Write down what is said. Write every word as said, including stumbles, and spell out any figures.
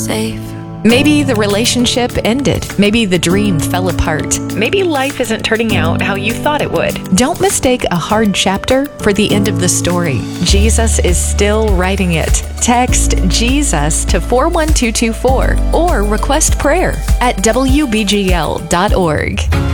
safe. Maybe the relationship ended. Maybe the dream fell apart. Maybe life isn't turning out how you thought it would. Don't mistake a hard chapter for the end of the story. Jesus is still writing it. Text Jesus to four one two two four or request prayer at W B G L dot org.